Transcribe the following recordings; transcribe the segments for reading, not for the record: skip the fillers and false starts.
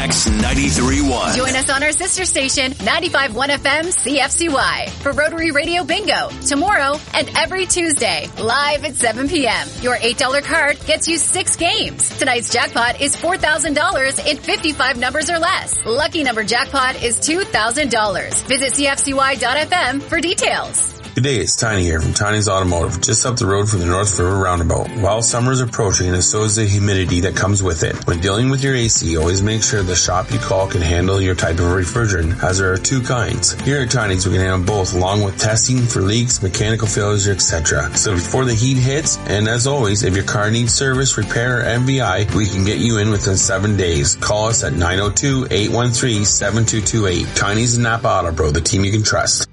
Max 93.1. Join us on our sister station, 95.1 FM CFCY, for Rotary Radio Bingo tomorrow and every Tuesday, live at 7 p.m. Your $8 card gets you 6 games. Tonight's jackpot is $4,000 in 55 numbers or less. Lucky number jackpot is $2,000. Visit CFCY.FM for details. Good day, it's Tiny here from Tiny's Automotive, just up the road from the North River Roundabout. While summer is approaching, and so is the humidity that comes with it. When dealing with your AC, always make sure the shop you call can handle your type of refrigerant, as there are 2 kinds. Here at Tiny's, we can handle both, along with testing for leaks, mechanical failures, etc. So before the heat hits, and as always, if your car needs service, repair, or MVI, we can get you in within 7 days. Call us at 902-813-7228. Tiny's and Napa Auto Pro, the team you can trust.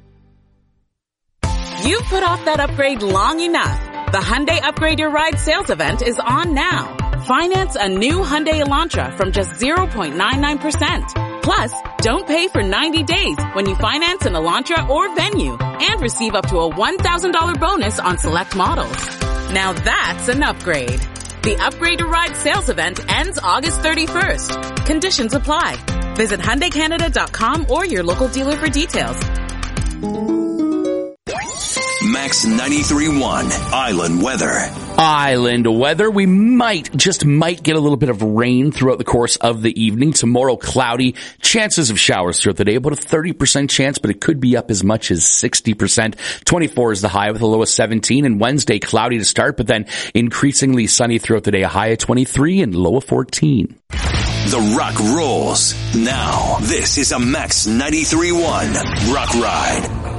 You've put off that upgrade long enough. The Hyundai Upgrade Your Ride sales event is on now. Finance a new Hyundai Elantra from just 0.99%. Plus, don't pay for 90 days when you finance an Elantra or Venue and receive up to a $1,000 bonus on select models. Now that's an upgrade. The Upgrade Your Ride sales event ends August 31st. Conditions apply. Visit HyundaiCanada.com or your local dealer for details. Max 93.1 Island Weather. Island weather. We might get a little bit of rain throughout the course of the evening. Tomorrow, cloudy. Chances of showers throughout the day. About a 30% chance, but it could be up as much as 60%. 24 is the high with a low of 17. And Wednesday, cloudy to start, but then increasingly sunny throughout the day. A high of 23 and low of 14. The Rock rolls. Now, this is a Max 93.1 Rock Ride.